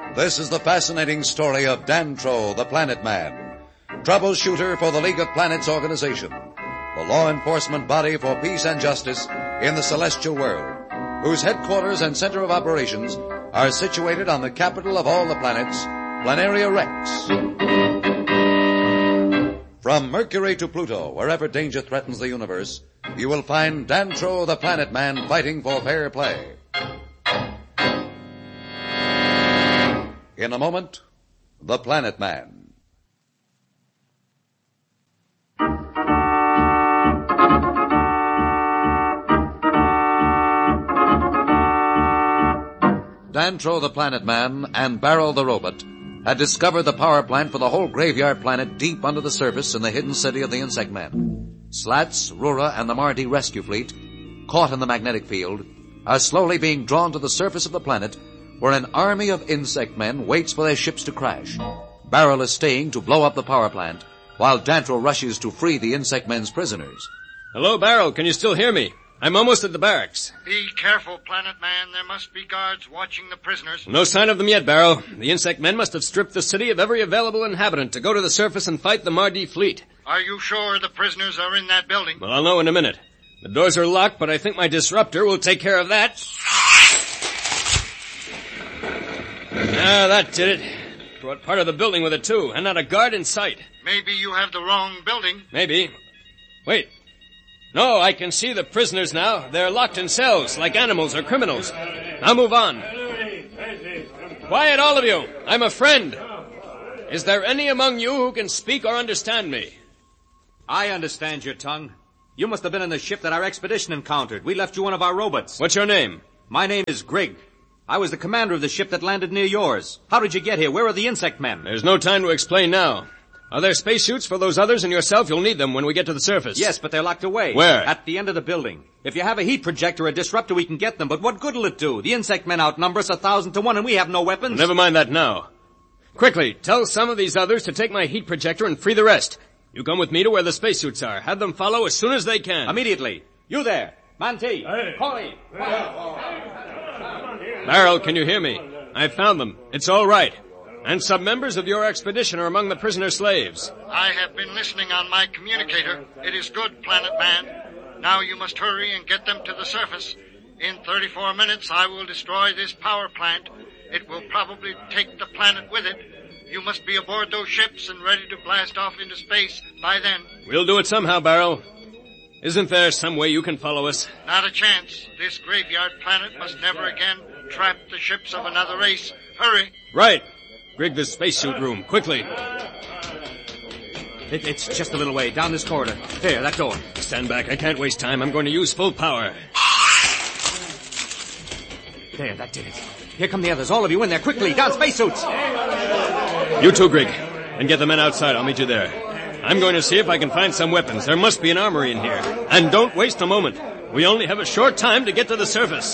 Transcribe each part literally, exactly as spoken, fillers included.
This is the fascinating story of Dantro, the Planet Man, troubleshooter for the League of Planets organization, the law enforcement body for peace and justice in the celestial world, whose headquarters and center of operations are situated on the capital of all the planets, Planaria Rex. From Mercury to Pluto, wherever danger threatens the universe, you will find Dantro, the Planet Man, fighting for fair play. In a moment, the Planet Man. Dantro, the Planet Man, and Barrel the Robot had discovered the power plant for the whole graveyard planet deep under the surface in the hidden city of the Insect Men. Slats, Rura, and the Mardi rescue fleet, caught in the magnetic field, are slowly being drawn to the surface of the planet where an army of insect men waits for their ships to crash. Barrel is staying to blow up the power plant, while Dantro rushes to free the insect men's prisoners. Hello, Barrel. Can you still hear me? I'm almost at the barracks. Be careful, Planet Man. There must be guards watching the prisoners. No sign of them yet, Barrel. The insect men must have stripped the city of every available inhabitant to go to the surface and fight the Mardi fleet. Are you sure the prisoners are in that building? Well, I'll know in a minute. The doors are locked, but I think my disruptor will take care of that. Ah, that did it. Brought part of the building with it, too, and not a guard in sight. Maybe you have the wrong building. Maybe. Wait. No, I can see the prisoners now. They're locked in cells, like animals or criminals. Now move on. Quiet, all of you. I'm a friend. Is there any among you who can speak or understand me? I understand your tongue. You must have been in the ship that our expedition encountered. We left you one of our robots. What's your name? My name is Grigg. I was the commander of the ship that landed near yours. How did you get here? Where are the insect men? There's no time to explain now. Are there spacesuits for those others and yourself? You'll need them when we get to the surface. Yes, but they're locked away. Where? At the end of the building. If you have a heat projector or a disruptor, we can get them, but what good will it do? The insect men outnumber us a thousand to one and we have no weapons. Well, never mind that now. Quickly, tell some of these others to take my heat projector and free the rest. You come with me to where the spacesuits are. Have them follow as soon as they can. Immediately. You there. Manti. Hey. Polly. Barrel, can you hear me? I've found them. It's all right. And some members of your expedition are among the prisoner slaves. I have been listening on my communicator. It is good, Planet Man. Now you must hurry and get them to the surface. In thirty-four minutes, I will destroy this power plant. It will probably take the planet with it. You must be aboard those ships and ready to blast off into space by then. We'll do it somehow, Barrel. Isn't there some way you can follow us? Not a chance. This graveyard planet must never again trap the ships of another race. Hurry. Right. Rig the spacesuit room, quickly. It, it's just a little way, down this corridor. There, that door. Stand back, I can't waste time. I'm going to use full power. There, that did it. Here come the others, all of you in there, quickly, down spacesuits. You too, Grigg. And get the men outside, I'll meet you there. I'm going to see if I can find some weapons. There must be an armory in here. And don't waste a moment. We only have a short time to get to the surface.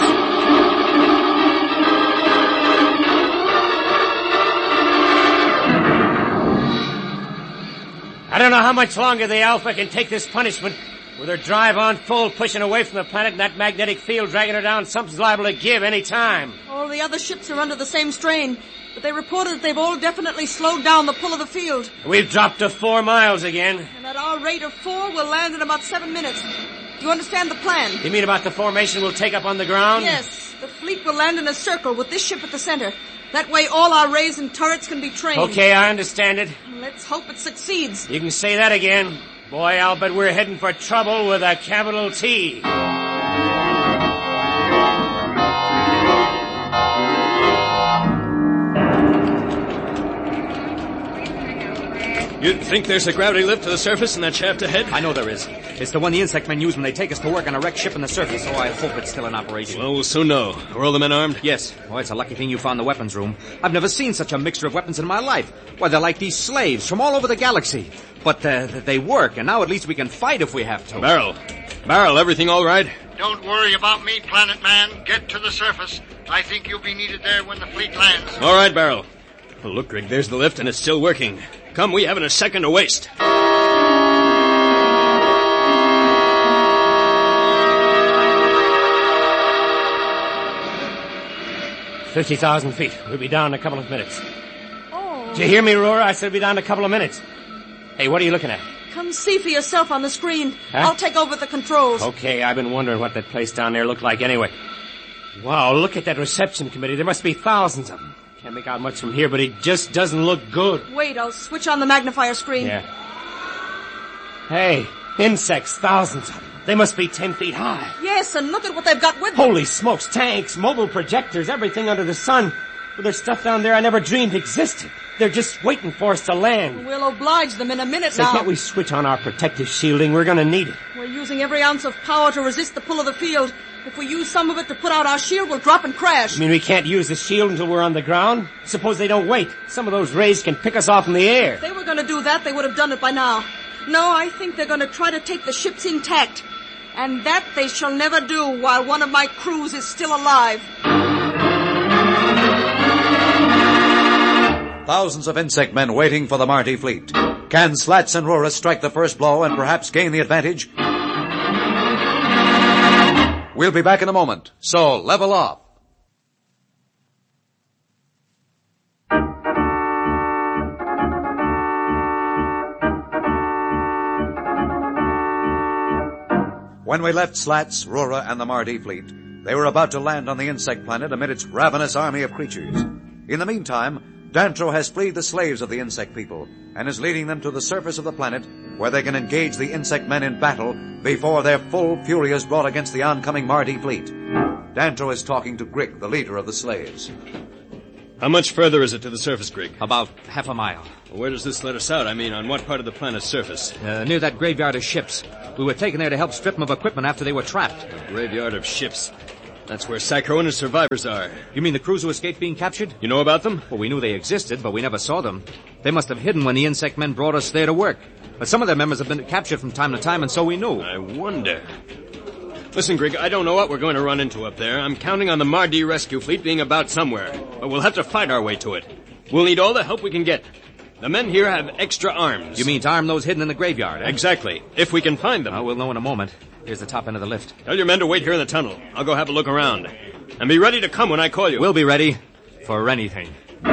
I don't know how much longer the Alpha can take this punishment. With her drive on full, pushing away from the planet and that magnetic field dragging her down, something's liable to give any time. All the other ships are under the same strain, but they reported that they've all definitely slowed down the pull of the field. We've dropped to four miles again. And at our rate of four, we'll land in about seven minutes. Do you understand the plan? You mean about the formation we'll take up on the ground? Yes. The fleet will land in a circle with this ship at the center. That way all our rays and turrets can be trained. Okay, I understand it. Let's hope it succeeds. You can say that again. Boy, I'll bet we're heading for trouble with a capital T. You think there's a gravity lift to the surface in that shaft ahead? I know there is. It's the one the insect men use when they take us to work on a wrecked ship in the surface, so I hope it's still in operation. Well, we'll soon know. Are all the men armed? Yes. Oh, it's a lucky thing you found the weapons room. I've never seen such a mixture of weapons in my life. Why, they're like these slaves from all over the galaxy. But uh, they work, and now at least we can fight if we have to. Barrel. Barrel, everything all right? Don't worry about me, Planet Man. Get to the surface. I think you'll be needed there when the fleet lands. All right, Barrel. Well, look, Grigg, there's the lift, and it's still working. Come, we haven't a second to waste. fifty thousand feet. We'll be down in a couple of minutes. Oh. Did you hear me, Roar? I said we'll be down in a couple of minutes. Hey, what are you looking at? Come see for yourself on the screen. Huh? I'll take over the controls. Okay, I've been wondering what that place down there looked like anyway. Wow, look at that reception committee. There must be thousands of them. Can't make out much from here, but it just doesn't look good. Wait, I'll switch on the magnifier screen. Yeah. Hey, insects, thousands of them. They must be ten feet high. Yes, and look at what they've got with them. Holy smokes, tanks, mobile projectors, everything under the sun. Well, there's stuff down there I never dreamed existed. They're just waiting for us to land. We'll oblige them in a minute Say, now. can't we switch on our protective shielding? We're gonna need it. We're using every ounce of power to resist the pull of the field. If we use some of it to put out our shield, we'll drop and crash. You mean we can't use the shield until we're on the ground? Suppose they don't wait. Some of those rays can pick us off in the air. If they were going to do that, they would have done it by now. No, I think they're going to try to take the ships intact. And that they shall never do while one of my crews is still alive. Thousands of insect men waiting for the Marty fleet. Can Slats and Rura strike the first blow and perhaps gain the advantage? We'll be back in a moment, so level off. When we left Slats, Rura, and the Marty fleet, they were about to land on the insect planet amid its ravenous army of creatures. In the meantime, Dantro has freed the slaves of the insect people and is leading them to the surface of the planet where they can engage the insect men in battle before their full fury is brought against the oncoming Marty fleet. Dantro is talking to Grig, the leader of the slaves. How much further is it to the surface, Grig? About half a mile. Where does this let us out? I mean, on what part of the planet's surface? Uh, near that graveyard of ships. We were taken there to help strip them of equipment after they were trapped. A graveyard of ships. That's where Sacro and his survivors are. You mean the crews who escaped being captured? You know about them? Well, we knew they existed, but we never saw them. They must have hidden when the insect men brought us there to work. But some of their members have been captured from time to time, and so we knew. I wonder. Listen, Grig, I don't know what we're going to run into up there. I'm counting on the Mardi rescue fleet being about somewhere. But we'll have to fight our way to it. We'll need all the help we can get. The men here have extra arms. You mean to arm those hidden in the graveyard, eh? Exactly. If we can find them. Uh, we'll know in a moment. Here's the top end of the lift. Tell your men to wait here in the tunnel. I'll go have a look around. And be ready to come when I call you. We'll be ready for anything.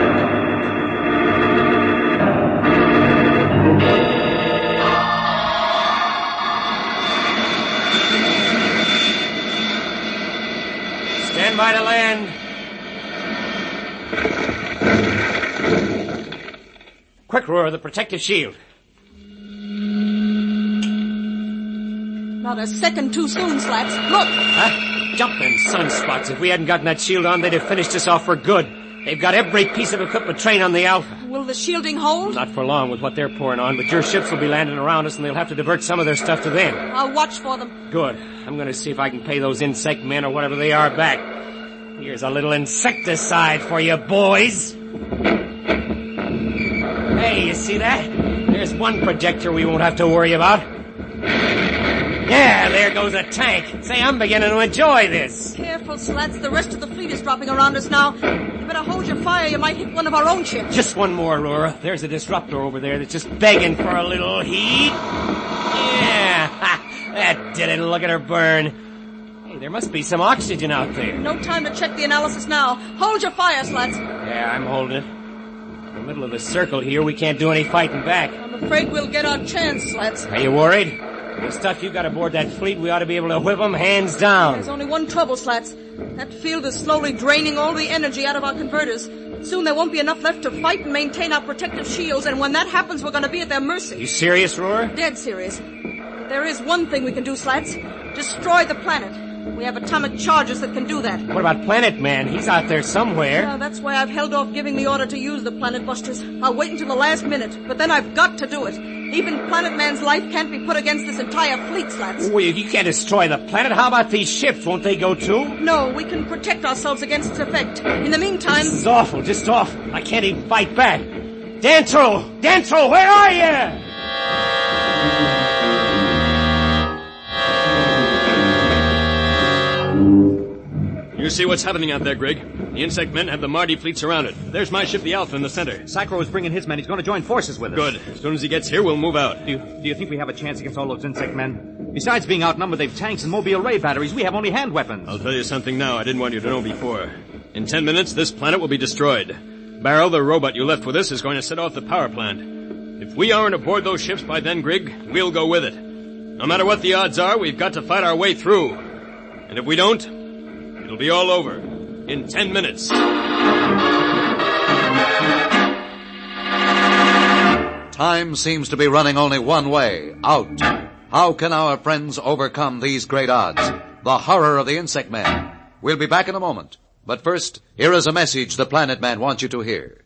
Stand by to land. Quick, Roar, the protective shield. Not a second too soon, Slats. Look! Huh? Jumping sunspots. If we hadn't gotten that shield on, they'd have finished us off for good. They've got every piece of equipment trained on the Alpha. Will the shielding hold? Not for long with what they're pouring on, but your ships will be landing around us and they'll have to divert some of their stuff to them. I'll watch for them. Good. I'm going to see if I can pay those insect men or whatever they are back. Here's a little insecticide for you, boys. Hey, you see that? There's one projector we won't have to worry about. Yeah, there goes a tank. Say, I'm beginning to enjoy this. Careful, Slats. The rest of the fleet is dropping around us now. You better hold your fire. You might hit one of our own ships. Just one more, Aurora. There's a disruptor over there that's just begging for a little heat. Yeah, ha, that did it. Look at her burn. Hey, there must be some oxygen out there. No time to check the analysis now. Hold your fire, Slats. Yeah, I'm holding it. In the middle of the circle here, we can't do any fighting back. I'm afraid we'll get our chance, Slats. Are you worried? The stuff you got aboard that fleet, we ought to be able to whip them hands down. There's only one trouble, Slats. That field is slowly draining all the energy out of our converters. Soon there won't be enough left to fight and maintain our protective shields, and when that happens, we're going to be at their mercy. You serious, Roar? Dead serious. But there is one thing we can do, Slats. Destroy the planet. We have atomic charges that can do that. What about Planet Man? He's out there somewhere. Well, that's why I've held off giving the order to use the Planet Busters. I'll wait until the last minute, but then I've got to do it. Even Planet Man's life can't be put against this entire fleet, Slats. Well, you can't destroy the planet. How about these ships? Won't they go too? No, we can protect ourselves against its effect. In the meantime... This is awful, just awful. I can't even fight back. Dantro! Dantro, where are you? You see what's happening out there, Grig? The insect men have the Marty fleet surrounded. There's my ship, the Alpha, in the center. Sacro is bringing his men. He's going to join forces with us. Good. As soon as he gets here, we'll move out. Do you, do you think we have a chance against all those insect men? Besides being outnumbered, they've tanks and mobile ray batteries. We have only hand weapons. I'll tell you something now I didn't want you to know before. In ten minutes, this planet will be destroyed. Barrel, the robot you left with us, is going to set off the power plant. If we aren't aboard those ships by then, Grigg, we'll go with it. No matter what the odds are, we've got to fight our way through. And if we don't, it'll be all over. In ten minutes. Time seems to be running only one way, out. How can our friends overcome these great odds? The horror of the Insect Man. We'll be back in a moment. But first, here is a message the Planet Man wants you to hear.